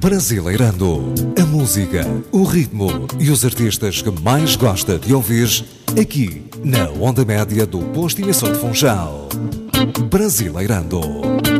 Brasileirando. A música, o ritmo e os artistas que mais gosta de ouvir aqui na onda média do posto emissor de Funchal. Brasileirando.